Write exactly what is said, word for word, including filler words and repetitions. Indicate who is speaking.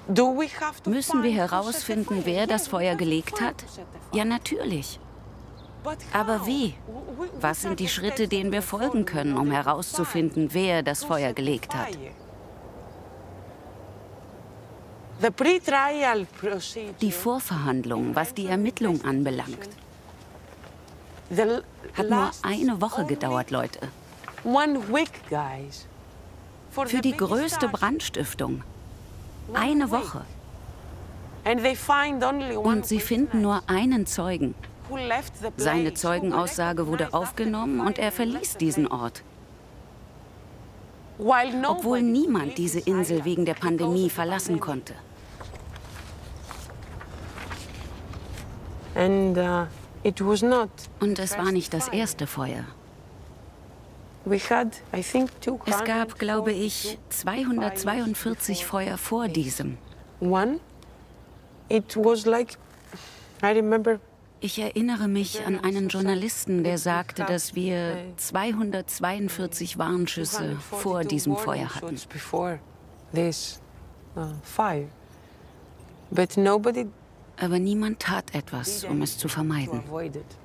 Speaker 1: Müssen wir herausfinden, wer das Feuer gelegt hat? Ja, natürlich. Aber wie? Was sind die Schritte, denen wir folgen können, um herauszufinden, wer das Feuer gelegt hat? Die Vorverhandlung, was die Ermittlung anbelangt, hat nur eine Woche gedauert, Leute. Für die größte Brandstiftung. Eine Woche. Und sie finden nur einen Zeugen. Seine Zeugenaussage wurde aufgenommen und er verließ diesen Ort. Obwohl niemand diese Insel wegen der Pandemie verlassen konnte. Und es war nicht das erste Feuer. Es gab, glaube ich, zweihundertzweiundvierzig Feuer vor diesem. Ich erinnere mich an einen Journalisten, der sagte, dass wir zweihundertzweiundvierzig Warnschüsse vor diesem Feuer hatten. Aber niemand tat etwas, um es zu vermeiden.